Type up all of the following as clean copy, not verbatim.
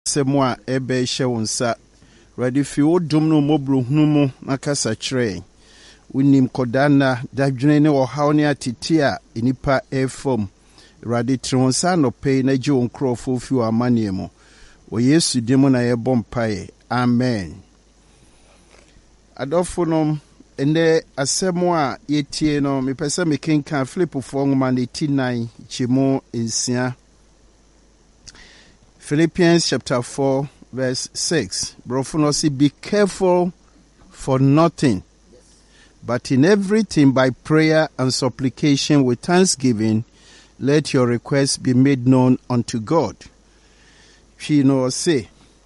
semwa ebe shewunsa ready fi odum no mobro hunu na kasa kyerɛ unim kodana dadwene ne ɔhaw ne atete a enipa efom ready tronsa no pay na gye onkrofo fi o amane mu o Yesu dim na yɛbɔ mpae amen. Adɔfo no ene asɛm a yetie no mepɛsɛ mekenka Filipofo nwoma ne 9 kyemu nsia. Philippians chapter 4 verse 6. Brofono say, be careful for nothing, but in everything by prayer and supplication with thanksgiving, let your requests be made known unto God. She no say,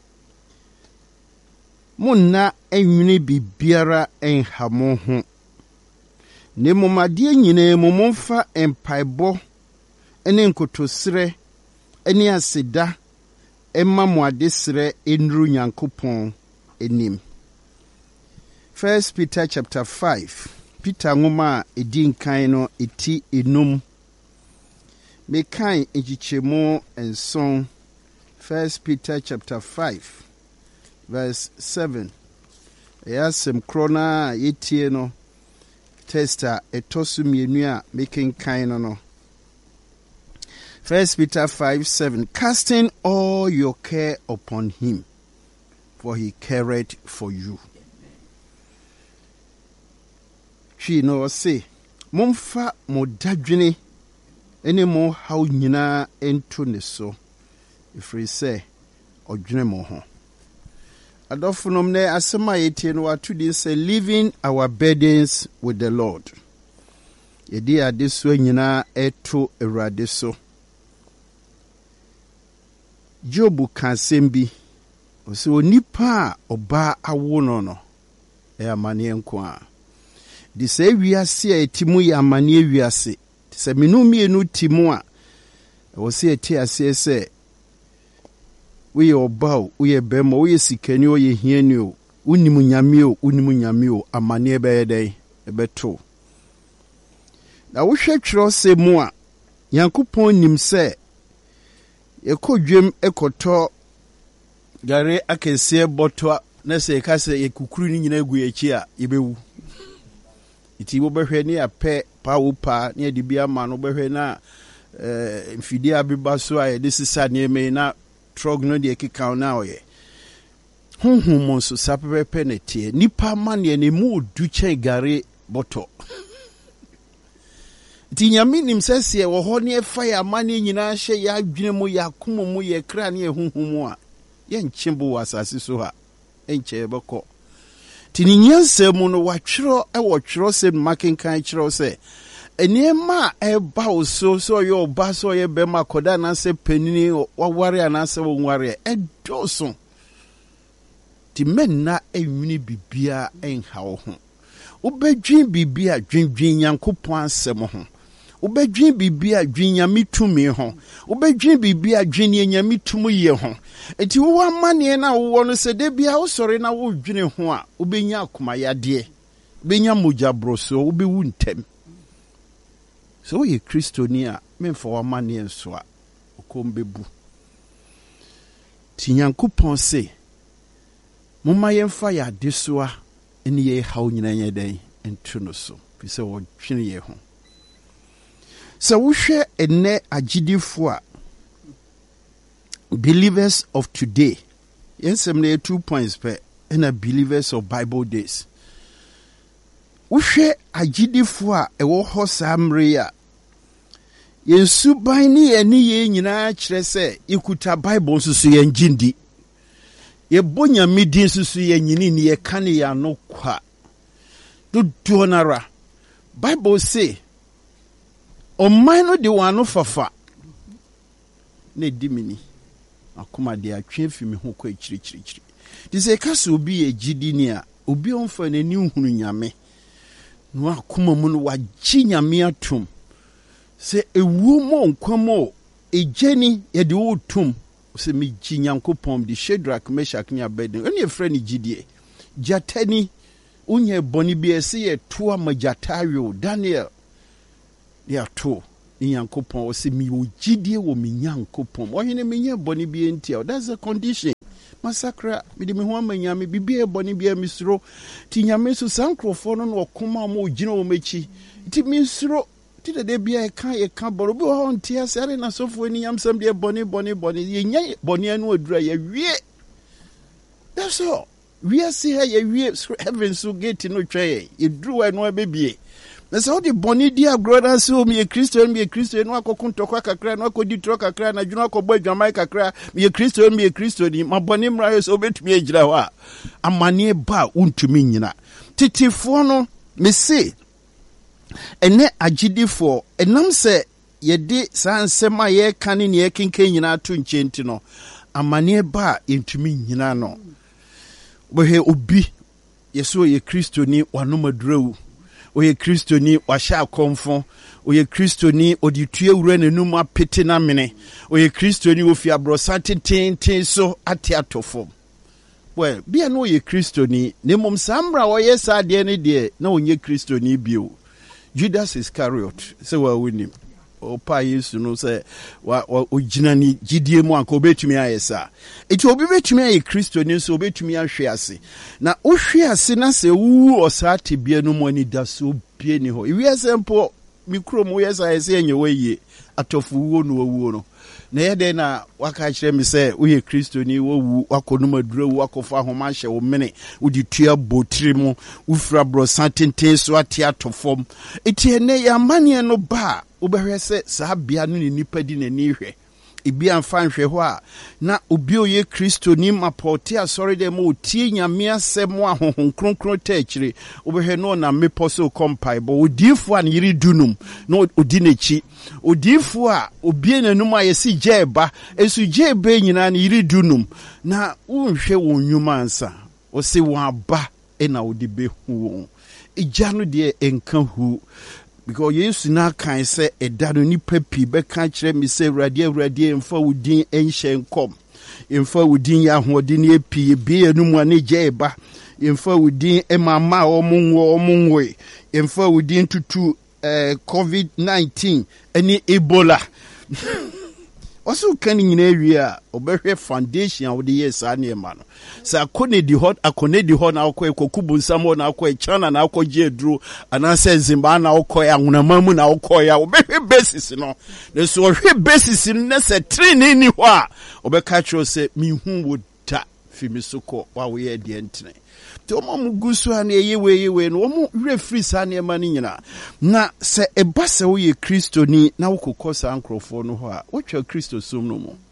Muna enwini bibiara enhamo ho. Ne momade nyine momfa empaibo ene nkotosre ene aseda emma mo adesre enru Nyankopɔn enim. 1 Peter chapter 5. Peter ngoma edi nkan no eti enum. Mekan ejichemo enson. 1 Peter chapter 5 verse 7. Yasem krona yetie no testa etosu mienu a mekenkan no. 1 Peter 5:7. Casting all your care upon him, for he careth for you. She no say, Mumfa mo dadwene ene mo haw nyina ento ne so. Ifri say, odwene mo ho. Adofunom ne asema yetie no atudi say, living our burdens with the Lord. Yedi ade so nyina eto Awurade so. Jobu kan sembi osi onipa oba awo no e amane enko a di se wiase a etimu ya amane wiase se menumi enu timu a osi eti ase se we oba o we bema we sikani o ye hiani o unimu nyame o amane ebeyedai ebeto na wo hwetwero se mu a Yankopɔn nim se ekodwem ekoto gare akese boto na se ka se ekukuru ni nyina egu echi a yebewu iti wo behwe ne apɛ pa wo pa ne de bia ma no behwe na mfidi abeba so a de sisa ne me na trog no de ekika na oye honhom so sapepe ne tie nipa ma ne ne mu du chen gare boto ti nyame nim sɛsie wɔ hɔ ne ɛfa yɛ amane nyinaa hyɛ yɛ adwene mu yɛ akoma mu yɛ kra ne ɛhuhu mu a yɛnkyembo wɔ asase so ha ɛnkyɛ yɛbɛkɔ ti ne nyansa mu no watwerɛ ɛwɔ twerɛ sɛ makenkan kyerɛw sɛ ɛnneɛma a ɛba wo so sɛ ɔyɛ ɔba sɛ ɔyɛ bɛma akɔda anaasɛ panini waware anaasɛ wɔnware ɛdɔɔso ti mɛnna ɛnwene bibia ɛnha wo ho wobɛdwen bibia dwendwen Nyankopɔn asɛm ho ubedwin bibia dwen nyame tumi ho ubedwin bibia dwen nyame tumi ye ho enti wo amane na wo no se de bia wo sori na wo dwene ho a ubenya akoma yade benya mogya broso ubewu ntem so ye kristoni a memfa wo amane nso a okombebu ti Nyankopɔn se mumma yemfa ya desoa ene ye haw nyina yɛden entu no so fi se wo dwene ye ho. So we share a ne agidifo believers of today. Yes, I'm 2 points per and a believers of Bible days. We share agidifo a wo hosamrea. Yensu bani eni ye nyina kyerɛ sɛ ikuta Bible susu ye ngindi. Ye bonya midin susu ye nyini ni ye kane ya no kwa. Do donara. Bible say Omaino de wano fafa ne dimini akoma de atwe fi me ho kwa chirichiri di se kase obi ye gidi ni a obi onfa n'ani hunu nyame no akoma mu no wagye nyame atom se ewu mo nkwamo ejeni ye de wotum se me gyi Nyankopɔn de Shadrach Meshach ne Abednego ene efra ni gidie jatani unye boni bi ese ye to amajatayo Daniel they are two. Nyankopɔn ɔsɛ mi ogidie wɔ me Nyankopɔn ɔhene menye bɔne bi ntia that's a condition masakra mede me ho ama nyame bibia bɔne bia misuro ti nyame so sankrofo no no ɔkoma ma ogina wɔ m'akyi ti misuro ti de bia ye ka bɔro bi ho ntia sare na sofo ni nyamsam de bɔne ye nya bɔne anu adura ye wie that's all we are see here ye heaven so gate no twa ye duru wa no abebie na so de bɔne dia groda so me Kristo no akokuntokwa kakra no akodi tro kakra na dwuna akɔbɔ adwamai kakra me Kristo ni ma bɔne mra so obetumi agyira hɔ a amane ba untumi nyina titifo no me se ene agidifo enam sɛ yɛde saa nsɛm a yɛka ne ne yɛkenka nyina to nkyɛnti no amane ba yɛntumi nyina no bohe obi yeso ye Kristo ni wanomaduru oye Kristo ni wahyɛ akɔmfo oye Kristo ni oditue wura n'anum apete na mene oye Kristo ni ofi abrosa tenten so ate atofo well bia no oye Kristo ni nemom samra oye sa de ne de na onye Kristo ni bio Judas Iscariot se wa winim opa Yesu no se wa ogina ni gidie mu anka obetumi ayesa eti obi betumi aye Kristo ni so obetumi ahwe ase na ohwe ase na se wu osate bia no mu ani da so bie ni ho iwi asempo mikro mu yesa ese enye waye atofu wo no wuo no na yede na waka kire mi se uye Kristo ni wo wu wakono madura wu wakofa homa hye wo mene udi tua botiri mu ufra bro santenten so ate atofom eti ene ya mane no ba obehwe se saa bia no ni nipa di nani hwe ibi amfa nhwe ho a na obi oye Kristo ni mapote asori de mo tie nyame asem ahohon kronkron ta akire obehwe no na mepo so kompai bo odifo an yiri dunum no odi nachi odifo a obie nanum ayesi jeba esu jebe nyina na yiri dunum na unhwe wonwuma ansa o se waba na odi be hu ija no de enka hu because Yesu na kan se edano nipa pi be kan kire mi se awurade emfa wudin enhye nkom emfa wudin ya hoɔden epi ebie enum ane jeba emfa wudin emama omunwe emfa wudin tutu COVID-19 eni Ebola also kan nyina awie a obehwe foundation a wo de yesa na ema no sa akone di hot na akɔ ekokubu nsamo na akɔ China na akɔ jedru anase Zimbabwe na akɔ anwunamamu na akɔ ya obehwe basis no ne so ohwe basis no se training ni hɔ a obeka kyo se mihu wo ta fimisoko wa wo ye de ntene to mo gusu a na yewe no mo refree sa na ema ni nyina na se eba se wo ye Kristo ni na wo kokosa ankrofo no hɔ a wo twa Kristo sum no mo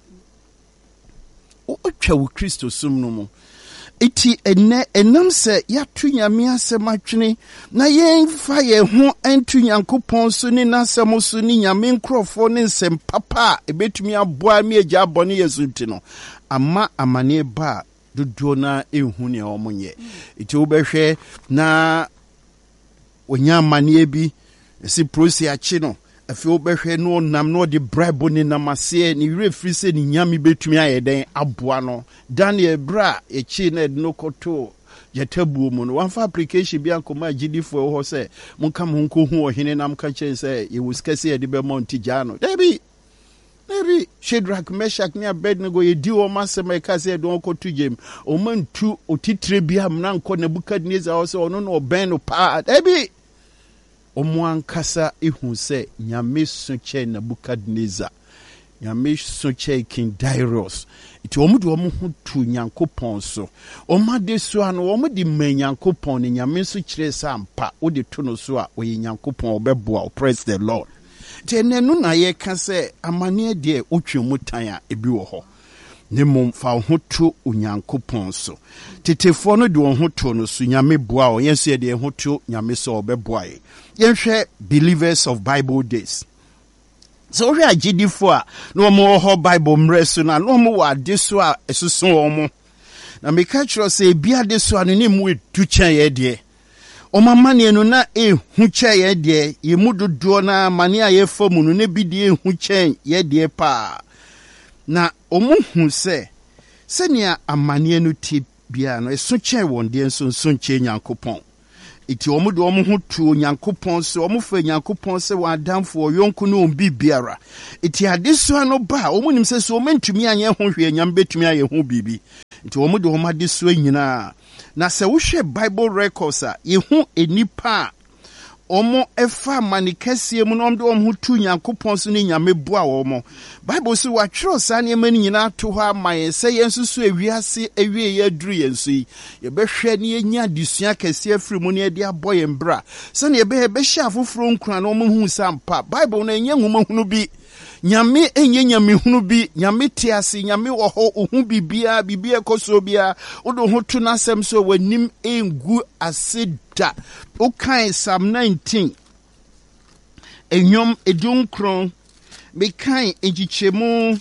otwa wo Kristo sum no mo eti enam se ya tu nyame asem atwene na yemfa ye ho antu Nyankopɔn so ni nasem so ni nyame nkrofo ne nsem papa ebetumi aboa me agya bɔne Yesu nti no ama amane ba dodo na ehu ne omonye eti obehwe na onya amane bi esi prosi achi no afi obehwe no nam no de bribe ni namase ni refri se ni nyame betumi ayeden aboa no Daniel bra echi na no koto yetabuo mu no wanfa application bi ankoma gidifo ho se monka mo nko hu ohene nam ka chen se ye wuskase ye de be monti jano debi Shadrach, Meshach, ni Abednego ye di o masema ekaze do kotu jem o mantu otitire bia mna nko Nebukadnezar o se ono no ben no pa debi omo ankasa ehun se nyame soche Nebukadnezar nyame soche King Darius iti omo de omo hu tu Nyankopɔn so omo de so ano omo de man Nyankopɔn ne nyame so kire sa ampa o de to no so a o ye Nyankopɔn obeboa. Praise the Lord. Tenenu na ye ka se amane de otwemu tan a ebi wo ho ne mom fa ho to Onyankopɔn so tetefo no de wo ho to no so nyame boa o yense de ho to nyame so obeboa ye yenhwe believers of Bible days so we agidifo a no mo ho Bible mre so na no mo wa de so a esusu wo mo na me ka kiro se bia de so anu ne mu edu kyan ye de o mamane no na ehu kyan ye de ye mu dodo na mane a ye fa mu no ne bi de ehu kyan ye de pa na omu hu se senia amane no ti bia no eso kyan won de so kyan Nyankopɔn iti omu de omu ho tu Nyankopɔn so omu fa Nyankopɔn se wadamfo yonku no ombi biara iti adesoa no ba omu nim se so mentumi anye ho hwe nyam betumi aye ho bibi iti omu de omu adesoa nyina na se wo hwe Bible records a ye hu enipa omo efa manikesie mu no omde omu tu Nyankopɔn so ne nyame boa omo Bible so watwero sa ne mani nyina to ho amaye se yensusu ewiase ewie ye duru yensu yi ye behwe ne enya disua kese afiri mu ne de aboye mbra se ne ye be hye afoforo nkura no omu hu sampa Bible na enye nwoma hunu bi nyame enye nyame hunu bi nyame tiase nyame wo ho ohu bibia ekoso bia odo ho tu nasem so wanim engu aseda okan Psalm 19 enyom edunkron mekan ejichemu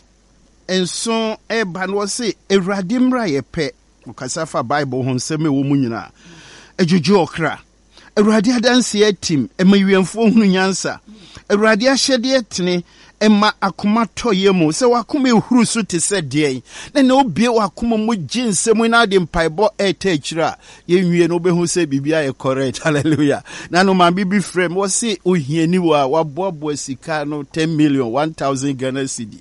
enso eba no se Ewurade mra ye pe okasafa Bible ho nseme wo mu nyina ejuju okra Ewurade adanse atim emawiemfo hunu nyansa Ewurade ahyede etene Emma akoma toye mu se wakoma ehuru so te se de na obie wakoma mu ginsemu na de mpaibo etachira yenwie no behu se bibia ye correct hallelujah na no ma bibi frame wo se ohiani wa waboabo sika no 10 million 1000 Ghana cedi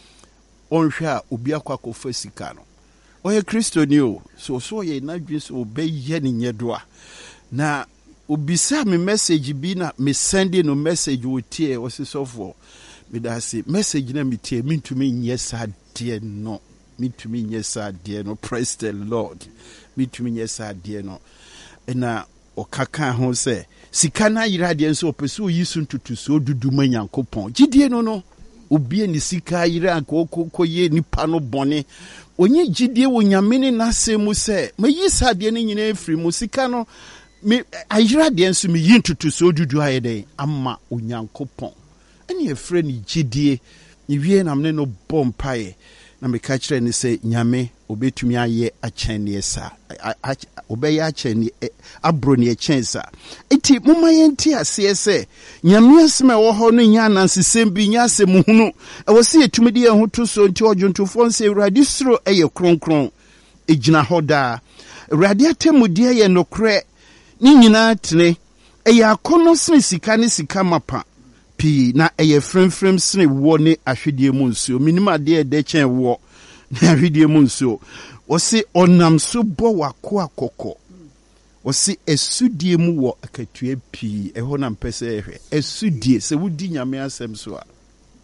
onhwe a obi akwakofa sika no oye Kristo ni o so ye na dwe so obeye ne nyedoa na obisa me message bi na me send no message wo tie wo se sofo Midasi message na mitie mintumi nyesa de no mintumi nyesa de no praise the Lord mintumi nyesa de no na okaka ho se sika na yira de nso opeso yisu ntutu so dudu manyankopon gidie no obie ni sika yira kokoye nipa no bone onye gidie wo nyame ne nasemu se mayisa de ne nyina efiri mu sika no me ayira de nso me yi ntutu so dudu ayede amma onyankopon any a friend gidie ni wie na mne no bompae na me ka kire ni se nyame obetumi aye akyene esa obeye akyene abro ne chensa enti moma yenti ase se nyame asema wo ho no nya nansesem bi nya asem hunu e wo se etumi de ho to so nti ojuntofo nse Ewurade suro eye kronkron egina hoda Ewurade atemudie ye nokre ni nyina tene eye akono sene sika ne sika mapa na eye frem sene wo ne ahwedie mu nsuo minima de de chen wo ne ahwedie mu nsuo wo se onam so bo wako akoko wo se esudie mu wo akatua pii eho na mpese ehwe esudie se wudi nyame asem so a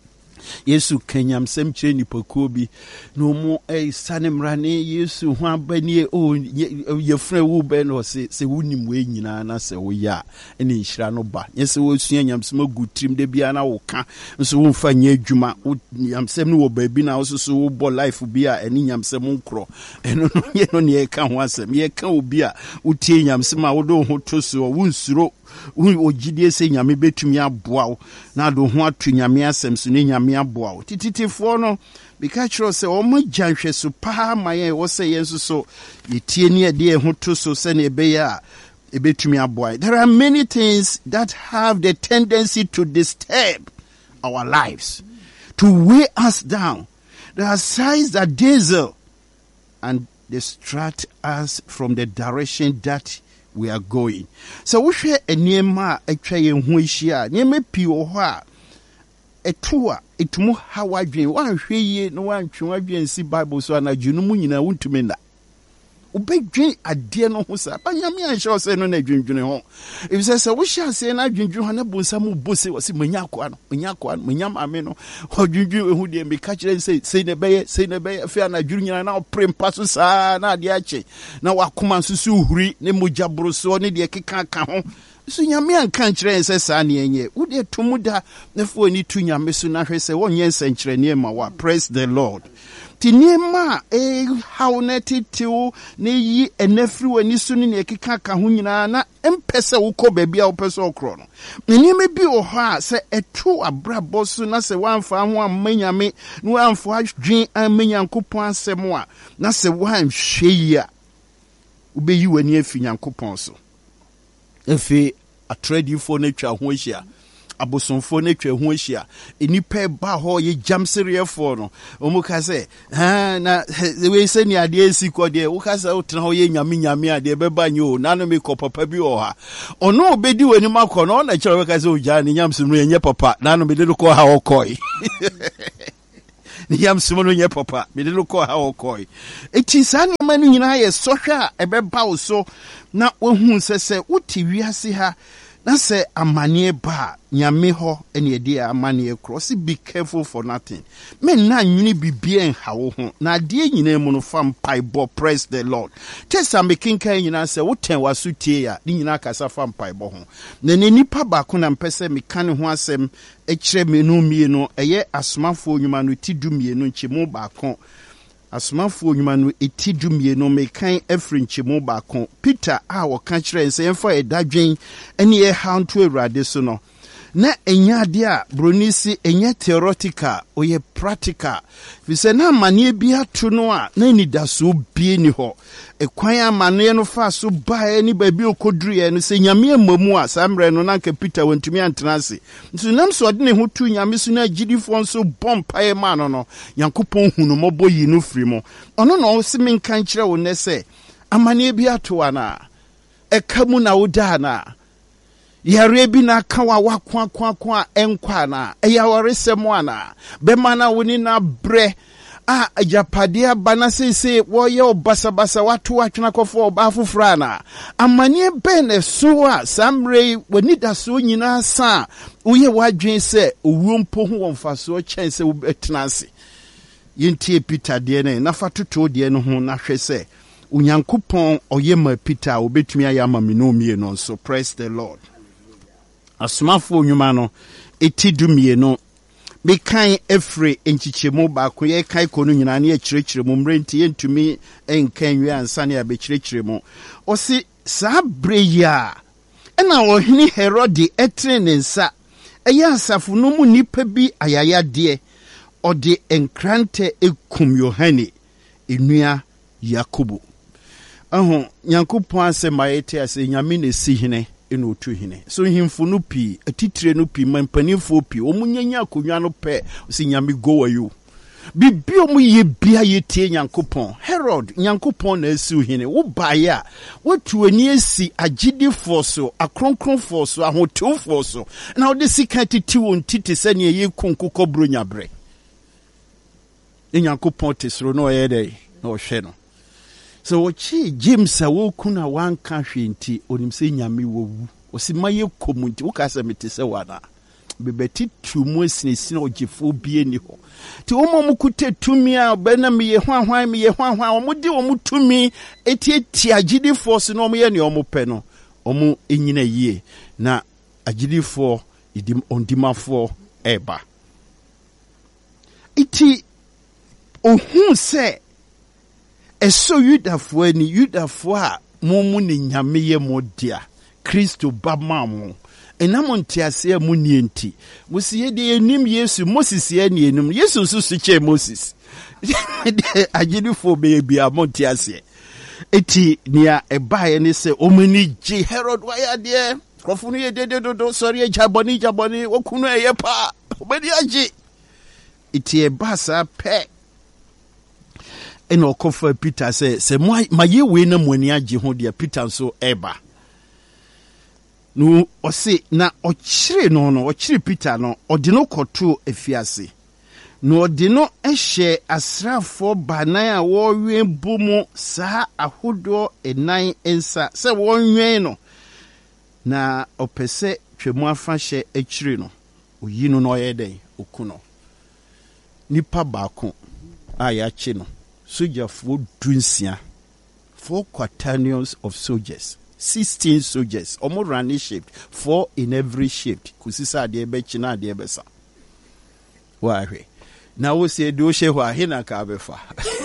Yesu kenyam sem kire nipakuo bi no mo sane mrane Yesu ho abanie ye frɛ wo be no se wonim we nyina na se wo ya ene nhira no ba yese wo sua nyamsem agutrim de bia na wo ka nso wo mfa nya adwuma nyamsem no wo ba bi na wo so wo bo life bi a ene nyamsem nkro eno no ye no ne ka ho asem ye ka obi a wo tie nyamsem a wo do ho to so wo nsuro ogidie se nyame betumi aboa na do ho atu nyame asem so ne nyame aboa tititifo no bika chiro se o mo janhwe so pa maye wo se yenso so yetie ne de ho to so se ne be ya ebetumi aboa. There are many things that have the tendency to disturb our lives, to weigh us down. There are signs that dazzle and distract us from the direction that we are going. So we share a niema atwa ye ho hia niema pi wo ho a etua etumu hawa dwen wan hwe ye no wan twa dwen si Bible so na dwunu mu nyina wuntumi na ubedwen ade no ho sa banyame anhye se no na dwendwene ho if say we share say na dwendwene ho na bonsa mu bose wose manya akwa no manya ame no ho dwendwene hu de me ka kire say ne beye fe na dwuru nyina na prempa so sa na ade ache na wakoma nsusu uhuri ne mogya boroso ne de keka ka ho so nyame anka kire se sa ne enye wo de tomuda na fo ni tu nyame so na hwe se wonye nsankire ne ma wa. Praise the Lord. Tinema hauneti tiu ne yi enefri wani so ne ekeka ka ho nyina na empese wo kɔ baabi a wo pese okro no nneema bi wo ho a se etu abrabɔ so na se wanfa ho amanyame no wanfa adwen amanyankopɔn asɛm a na se wanhwe yi a ubeyi wani afi nyankopɔn so efi atradifo na twa ho ahia abosomfo ne twa ho ahia enipa ba ho ye jamserefo no omu ka se na we se ni ade esiko de wo ka se wo tena ho ye nyame ade beba nyo na no me ko papa bi o ha ono obedi wani makọ no na kire we ka se o ja ni nyamsum no enye papa na no me de ko ha okoi ni nyamsum no enye papa me de ko ha okoi eti sa ni ma no nyina ye sohwe a ebeba wo so na wohu sese wuti wiase ha na se amane ba nyame ho ene ede amane cross be careful for nothing men na nwini bibie en hawo ho na de nyina mu no fam paibo praise the Lord tesa making kan nyina se woten wasutie ya ni nyina kasa fam paibo ho na nipa ba ko na mpese mekane ho asem e kire menu mienu eye asomafo nyuma no tidu mienu nchemu ba ko asomafo nyuma no etidu mienu mekan efri nchemu ba ko Peter a wo ka kire nse emfa edadwen ene ye hanto awurade so no na enya de a bronisi enya theoretical oye practical fise na amane bi ato no a na ni da so bie ni ho ekwan amane no fa so bae ni ba bi okoduru no se nyame amamu a samre no na nka Peter wantumi antenase nso nam so de ne ho tu nyame so na agidifo nso bompae ma no Yankopɔn hunu mɔbɔ yi no firi mo ono no se menkan kire wo ne se amane bi ato ana ekamu na woda na yare bi na kawa wakwa enkwa na eyaware semo ana be mana woni na bre a ajapadia bana sese wo ye obasabasa watu atwena kofo oba fofra na amane ben so a samre woni da so nyina sa uye wadwen se owuo mpo ho wonfaso chense wo betenase yentie Peter de ne na fatoto de ne ho na hwe se Onyankopɔn oyema Peter obetumi ayama minomie no so praise the Lord. Asomafo nyuma no etidumie no mekan efre enchichemu ba ko ye kai ko no nyina na ye kirekiremu mrenti yentumi enkan wi ansane abekirekiremu osi sa breya ena ohini Herode etrenensa eya asafo no mu nipa bi ayayade ode enkrante ekum Yohane enua Yakobo Nyankopɔn asema yete ase nyame na sihine eno otu hine so himfo no pi atitire no pi mampanifo pi omunyanya akonwa no pe si nyame go ayo bibi omu ye bia yetie Nyankopɔn Herod Nyankopɔn na asi hine wo bae a watu ani asi agidifo so akronkronfo so ahotewfo so na ode sika titi won titi sane ye konkokɔ bronya bre Nyankopɔn tesro no ye dey na ohwe no so wachi James a wokuna wanka hwenti onimse nyame wowu osimaye komunti wokasa metese wana bebeti tumu esinesina ogifo bie ni ho ti omo mukute tumi a bena miye hwanhwan omudi omutumi eti agidifo so no omoye ne omope no omo enyina yie na agidifo idim ondimafo eba iti ohun se eso Yudafo ani Yudafo a mumu ni nyame ye modia Kristo bamamu enamo ntiase amu ni enti musiye de enim Yesu Moses ye ni enum Yesu susu che Moses agidifo be bia montiase eti nia ebae ne se omani ji Herod waya de krofunu ye dedodo sori jaboni okunu eye pa omani aji eti ebasa pe eno kofa Peter se maye we na muani age ho de Peter so eba no ose na ochire ochire Peter no ode no koto afiase no ode no ehye asrafo banan a wo wen bomu sa ahodo enan ensa se wonwen no na opese twemu afa hye akire no oyi no ye den okuno nipa baako a ya che no soldier for dunsia 4 quaternions of soldiers 16 soldiers omo running shift 4 in every shift kusisa de be china de be sa wa hwe na wo se do hye ho ahina ka befa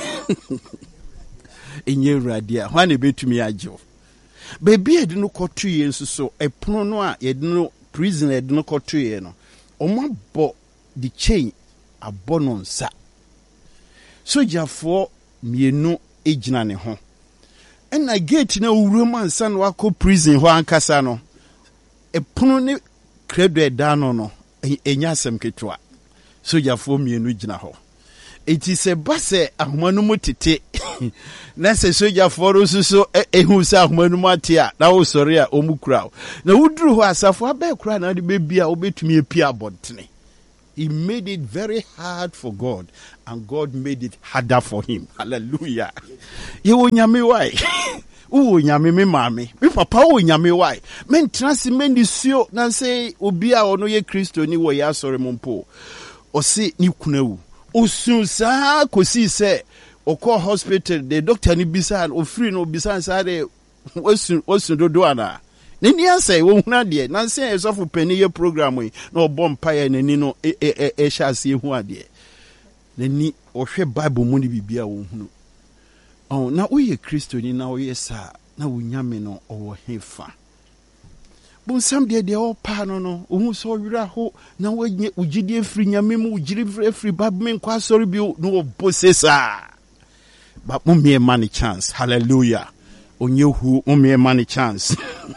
enye radia hwa na betumi agyo bebi ede no kotu ye nsuso epono no a ye de no prison ede no kotu ye no omo bo the chain abono nsa sojafoɔ mienu ejina ne ho ena gate na owuram ansa no akɔ prison ho ankasa no epono ne credo dano no enya sem ketwa soja fo mienu gina ho eti se base ahomanu mu tete na se soja fo so ehu se ahomanu mu atia na wo sori a omukura na wuduru ho asafo abekura na de bebia obetumi epia abontene. He made it very hard for God, and God made it harder for him. Hallelujah. You nyame why? Oh nyame me mame. Me papa oh nyame why? Men transi men disio na say obi a ono ye Kristo ni wo ya sori mumpo. O si ni kunewu. Osun sa kosi se okọ hospital the doctor ni bisa o free no bisa sa de osun dodo ana. Nini answer wo huna de na say esofu pani ye program yi na obom paye nani no hase hu ade nani ohwe bible mu ni bibia wo hunu oh na uye Kristo ni na uye sa na wunyame no owo hefa bonsam de o pa no ohun so wira ho na wanye ugide free nyame mu ugire free bible men kwa sorry bi no obosesa ba mu me man chance. Hallelujah. Onyehu mu man chance.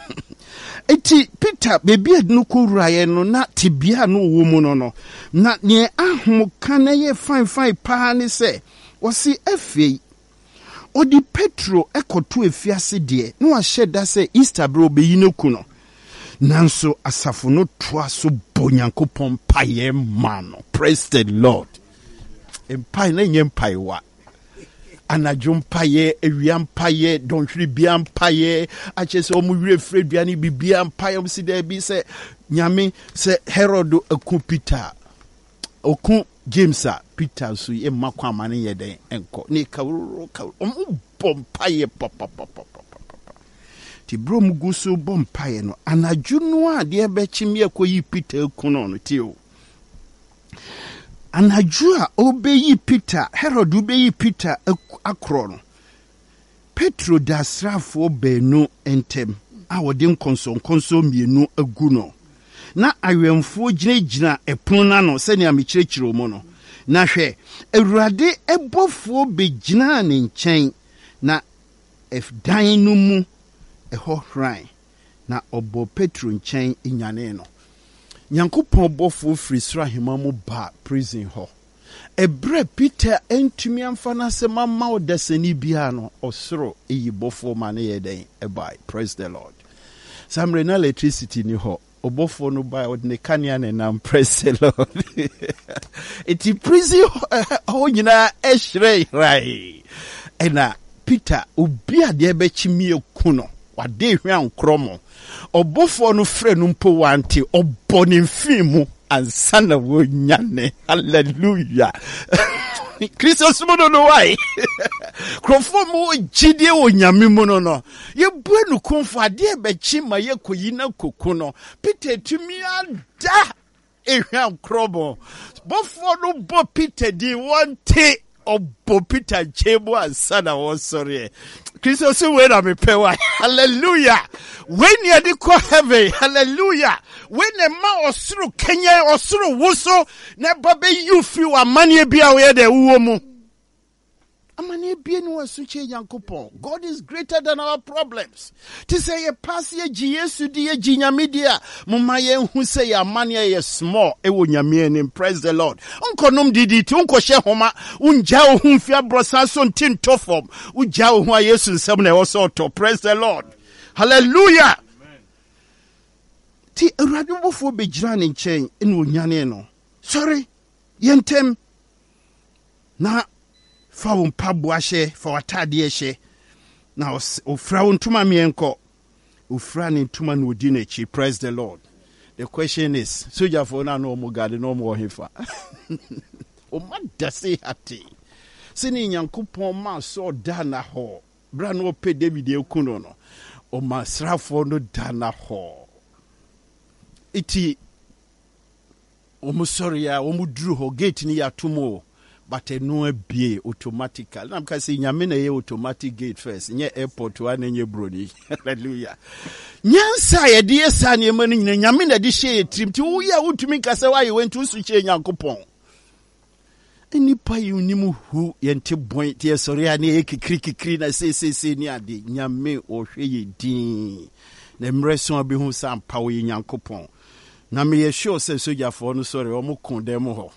Eti Peter bebi adunu kowuraye no na tibia no wo mu no na ne ahomuka na ye fine pa ne se wosi afei odi Petro ekoto efiase de no ahye da se Easter bro beyi no ku no nanso asafo no toa so bonyankopon paye mano. Praise the Lord. Empai na nyempai wa anadwo mpaye ewia mpaye donhwiri bia mpaye achese omuwire fredua ni bibia mpaye omsi da bi se nyame se Herod aku Peter oku James a Peter so ye makwa amane ye den enko ni kawro mpaye papa ti bro muguso mpaye no anadwo no a de be chimie akoyi Peter aku no ti o anajua obeyi Peter Herod obeyi Peter akro no Petro da srafo benu entem a wode nkonso mienu agu no na awemfo gina epon na no se ne amekirikiro mo no na hwe Awurade ebofo begina ne nkyɛn na dan no mu ɛhɔ hran na obo Petro nkyɛn inyane no Nyankopɔn bɔfo firi soro ahema mu ba prison ho. Ebre Peter entumi amfa na se mama odasani bia no osoro eyi bɔfo ma ne yeden ebai. Praise the Lord. Samre na electricity ni ho. Obɔfo no ba odne kania ne nam. Praise the Lord. Eti prison ho nyina ehre rai. Ena Peter obi ade be chimie ku no. Wade hwe ankromo. Obofo no frɛ no mpo wante obone mfimu ansa na wo nyane. Hallelujah. Kristo sumo no why. Krofo mo gidie wo nyame mu no ye buanu konfo ade be chima ye koyi na koku no Peter tumi ada ehwe ankromo bofo no bo Peter di wante obo Peter chebo ansa na wo sori Kristo so we na me pewa. Hallelujah. When you dey call heaven, hallelujah. When the man osuru Kenya osuru wuso na babe you free wa mani bia we de wo mu. Amani bia no asuche Yankopon. God is greater than our problems. To say ye pass ye Yesu di ye nyame dia mama ye hu say ya mani ye small e wo nyame ni. Praise the Lord. Unko nom didi ti unko hye homa unja wo hu fia brosa so ntin tofom unja wo hu a Yesu nsem na wo so to. Praise the Lord. Hallelujah. Amen. Ti Awurade bofo begira ne nkyɛn ene onyane no. Sorry. Yentem na fa wo mpabo ahye fa watade ahye na ofra wo ntuma mienko ofra ne ntuma no odi na chi. Praise the Lord. The question is soja for na no mo gade no mo hefa o madase hati sini Nyankopɔn ma so da na ho bra no pe David ekuno no o masrafo no da na ho iti o mo sorry ya o mo duru ho gate ni ya tumo but no be automatically. I'm can say nyame na ye automatic gate first. Nye airport wa na nye broni. Hallelujah. Nyansa ye de sa na manu nyina nyame na de hye trim ti wo ya wutumi kasa wa ye wentu su hye Nyankopɔn. Enipa yi unimu hu ye nte bon ti ye sori ya na ye kikri na se ni ade nyame o hwe ye din. Na mreso abi hu sa mpa wo ye Nyankopɔn. na me sure say soja for no sorry omo kon dem ho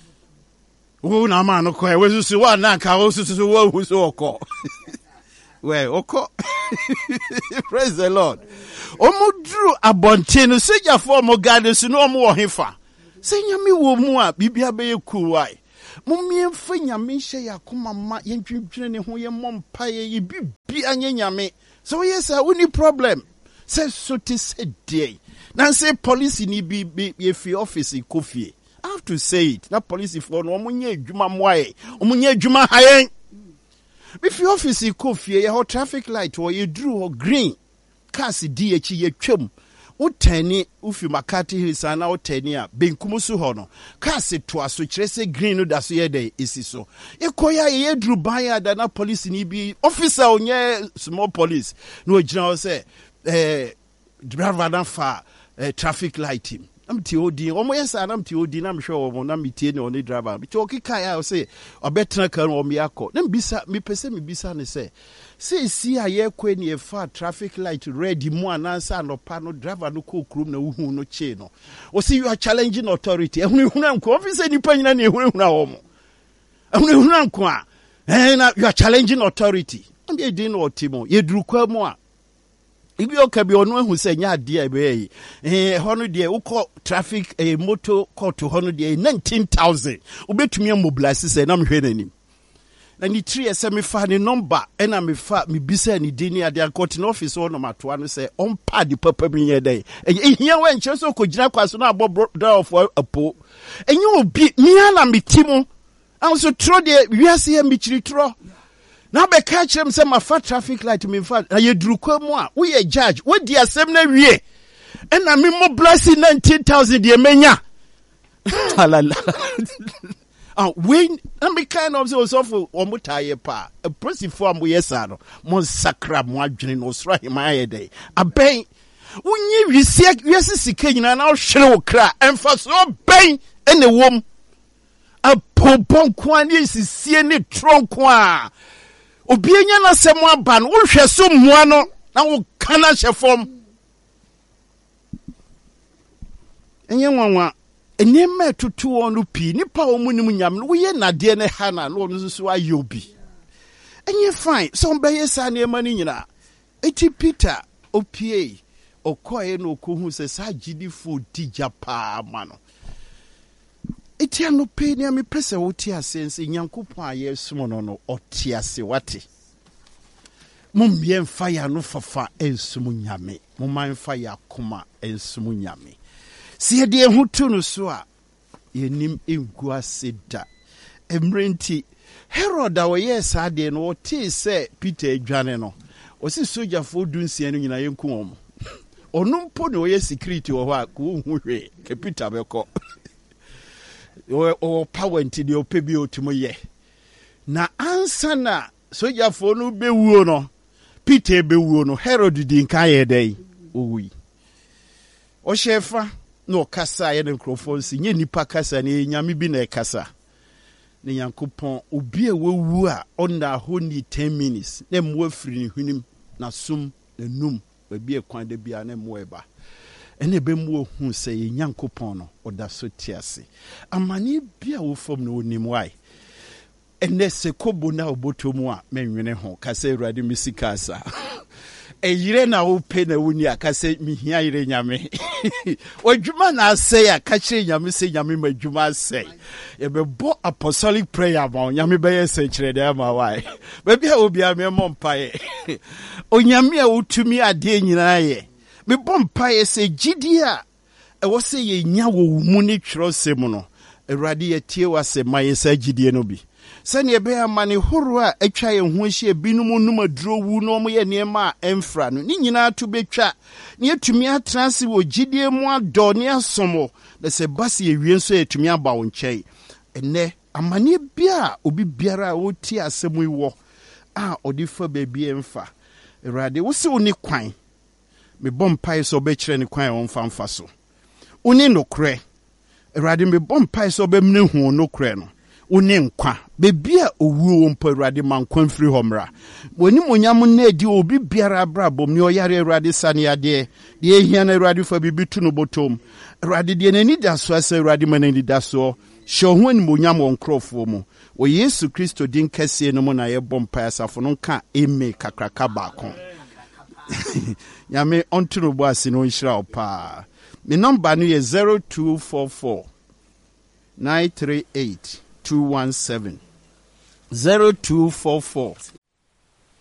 wo na ma no ko e we susu wa na ka wo susu wo hu so okọ well okọ praise the Lord omo duru abonte no soja for mo gade su no omo wo hefa se nyame wo mu a bibia be ku wai mumie fa nyame hye yakoma ma yentwintwene ne ho ye mompa ye bibia nyame so yes we problem say so te say dey na say police ni be fi office kofie I have to say it na police for no omunye adwuma moaye omunye adwuma hayen be fi office kofie ye ho traffic light wo ye duru ho green cars di echi ye twam utani ufi Makati Hills ana utani a benkum so ho no cars to aso kire se green no da so ye dey esi so ye koya ye duru ban ya da na police ni bi officer onye small police no ogina o say driver na fa traffic light him am ti odi omo yesa na am ti odi na mhwe omo na metie ne oni driver bi choki kai a say obetra kan omo yakọ na mbisa me pese me bisa ne say si a ye kwe ne fa traffic light red mu anansa no pa no driver no ko krum na uhu no che no o see you are challenging authority ehunu anko officer ni panyina ne ehunu omo ehunu anko a na you are challenging authority am be din no otimo ye duru kwa mu a ibi okabi onu ehu se nya ade ebe hono de ukọ traffic motor court hono de 19,000 ubetumi mobilize se na mhwe nanim na ni 3 ese me fa ni number ena me fa me bisa ni dini ade court no office ono matoa no se on pad papa bi ye dey ehia we nche so kogina kwaso na abo door for apo enye obi mi ana metimo anso tro de wiase ye michiri tro na be catch them say my fat traffic light me fat na ye duru kwamu a we ye judge we di asem na wie and na me mobilize 19,000 de menya halala when na me kind of so for omutaye pa a presi for am yesa no mon sakra mo adwene no sra hima ye dey aben wonyi wiase sika nyina na hwere wo kra emfa so ben ene wom a popon kwan ni sisie ni tronko a obienya na semo aba no wo hwe so mua no na wo kana hyefom enye nwanwa enema tutu onu pi nipa omunim nyam no wo ye nade ne hana no no so ayobi enye fine so be yesa na ema ni nyina eti Peter opie okoye no kohu se sa gidifo dijapa ma no eti ano pe ni me pese wo ti asense Nyankopon aye sumo no oti ase wate mummie mfa ya no fafa ensumu nyame mumman fa ya koma ensumu nyame sie de hutu no so a yenim engu ase da emrenti Herod a wo yes ade no oti se Peter adwane no o si soja fo dunsia no nyina yenku omo onumpo no ye security wo ha ko hu hwe ke Peter beko o power nti de opebi otimo ye na ansa na soja fo no bewuo no Peter bewuo no Herod di nka ye dai owi o shefa no kasa ye den crofonsi nye nipa kasa ne nyame bi na kasa ne Yankopon obi e wewu a onda ho ni 10 minutes na mo afiri ne hwenim na sum na num ba bi e kwan da bia na mo eba ene be mo hu se ye Yankopon no oda so tiase amane bia wo fam no onim wai ene se kobo na obotomu a menwene ho kasa Awurade misikasa eyire na wo pe na woni akasa mihia yire nyame odwuma na ase ya ka kire nyame se nyame madwuma ase ye bebo apostolic prayer ma nyame be yese kire da ma wai ba bia obi a me mompae onyame a wotumi ade nyina ye me bompae se gidi a wo se ye nya wo mu ni twrosem no Awurade ye tie wase ma ye sa gidie no bi sani ebe amane horo a atwa ye ho hye binum num aduro wu no mo ye niema emfra no ni nyina to betwa ne atumi atranse wo gidie mu adɔ ne asomo na se base ye wie nso atumi aba wo nkyɛn ene amane bia obi biara wo ti asɛm iwo a odi fa baabi emfa Awurade wo se oni kwan me bompai so be kyerɛ ne kwan won famfa so oni nokre Awurade me bompai so be mne hu nokre no One nkwa. Bebi a owuo mpo Awurade ma nkwa mfiri hɔ mmra. Woni monyam na edi obi biara brabom ne oyare Awurade sane ade. De ehia na Awurade fa bibi tu no botom. Awurade de n'ani da so asa Awurade ma n'ani da so. Hye ho ni monyam wɔ nkrɔfo mu. O Yesu Kristo din kɛseɛ no mu na yɛbɔ mpae asafo no nka eme kakraka baako. Nyame onto no bo ase no nhyira opa. Me number no yɛ 0244 938 217 0244